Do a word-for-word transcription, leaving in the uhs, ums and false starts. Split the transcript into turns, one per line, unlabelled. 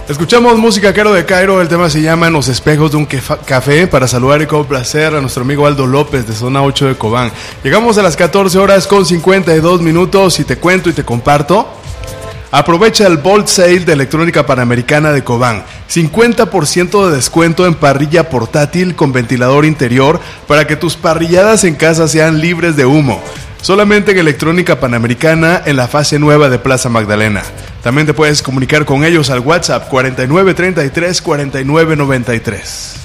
Escuchamos música Caro de Cairo, el tema se llama En los espejos de un kefa- café, para saludar y complacer a nuestro amigo Aldo López de Zona ocho de Cobán. Llegamos a las catorce horas con cincuenta y dos minutos y te cuento y te comparto. Aprovecha el Bold Sale de Electrónica Panamericana de Cobán. cincuenta por ciento de descuento en parrilla portátil con ventilador interior para que tus parrilladas en casa sean libres de humo. Solamente en Electrónica Panamericana en la fase nueva de Plaza Magdalena. También te puedes comunicar con ellos al WhatsApp cuarenta y nueve treinta y tres cuarenta y nueve noventa y tres.